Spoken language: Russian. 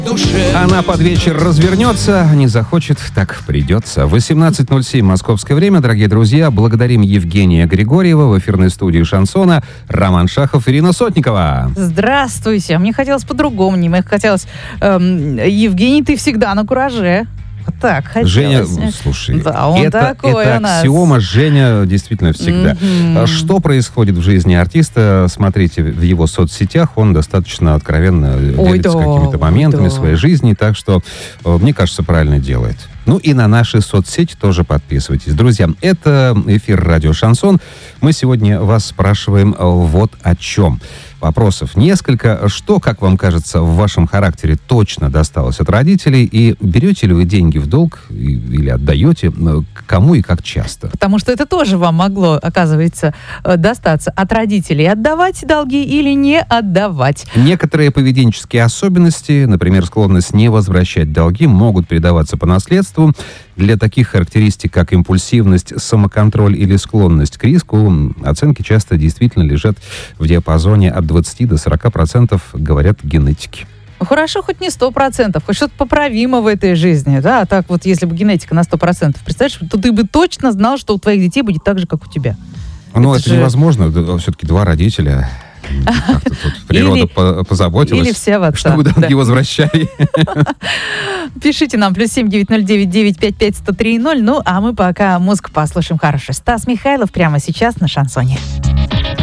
Она под вечер развернется, не захочет, так придется. 18:07 московское время, дорогие друзья. Благодарим Евгения Григорьева, в эфирной студии «Шансона» Роман Шахов, Ирина Сотникова. Здравствуйте. Мне хотелось по-другому. Мне хотелось... Евгений, ты всегда на кураже. Вот так хотелось. Женя, слушай, да, он это такой у нас. аксиома, Женя действительно всегда. Что происходит в жизни артиста, смотрите в его соцсетях, он достаточно откровенно делится какими-то моментами своей жизни, так что, мне кажется, правильно делает. Ну и на наши соцсети тоже подписывайтесь. Друзья, это эфир «Радио Шансон». Мы сегодня вас спрашиваем вот о чем. Вопросов несколько. Что, как вам кажется, в вашем характере точно досталось от родителей? И берете ли вы деньги в долг или отдаете? Кому и как часто? Потому что это тоже вам могло, оказывается, достаться от родителей. Отдавать долги или не отдавать. Некоторые поведенческие особенности, например, склонность не возвращать долги, могут передаваться по наследству. Для таких характеристик, как импульсивность, самоконтроль или склонность к риску, оценки часто действительно лежат в диапазоне от 20 до 40%, говорят генетики. Хорошо, хоть не 100%, хоть что-то поправимо в этой жизни, да, а так вот, если бы генетика на 100%, представляешь, то ты бы точно знал, что у твоих детей будет так же, как у тебя. Ну, это невозможно, все-таки два родителя. Как-то тут природа позаботилась, или все в отца, чтобы долги возвращали. Пишите нам +7 909 955 103 0. Ну, а мы пока музыку послушаем хорошую. Стас Михайлов прямо сейчас на Шансоне.